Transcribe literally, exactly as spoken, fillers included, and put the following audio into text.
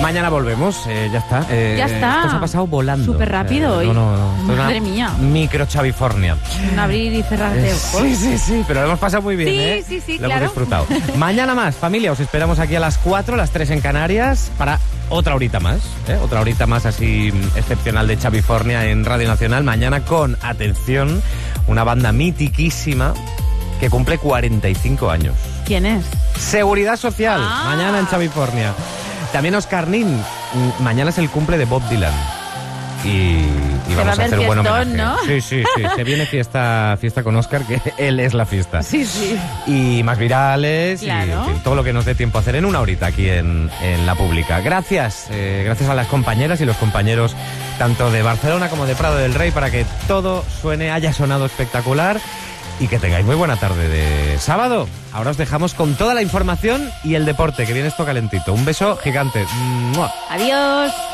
Mañana volvemos, eh, ya está. Eh, Ya está. Esto se ha pasado volando. Súper rápido Eh, hoy. no, no, no. Esto es Madre una mía. Micro Chavifornia. Un abrir y cerrar de ojos. Sí, sí, sí, pero lo hemos pasado muy bien, Sí, ¿eh? sí, sí, Lo claro. hemos disfrutado. Mañana más, familia, os esperamos aquí a las cuatro, las tres en Canarias, para otra horita más, ¿eh? Otra horita más así excepcional de Chavifornia en Radio Nacional. Mañana con, atención, una banda mitiquísima que cumple cuarenta y cinco años. ¿Quién es? Seguridad Social, Ah. mañana en Chavifornia. También Oscar Nin, mm, mañana es el cumple de Bob Dylan. Y, y va a vamos a haber hacer un buen fiestón, homenaje. ¿no? Sí, sí, sí. Se viene fiesta, fiesta con Oscar, que él es la fiesta. Sí, sí. Y más virales Claro. y en fin, todo lo que nos dé tiempo a hacer en una horita aquí en, en La Pública. Gracias, eh, gracias a las compañeras y los compañeros tanto de Barcelona como de Prado del Rey para que todo suene, haya sonado espectacular y que tengáis muy buena tarde de sábado. Ahora os dejamos con toda la información y el deporte, que viene esto calentito. Un beso gigante. ¡Mua! Adiós.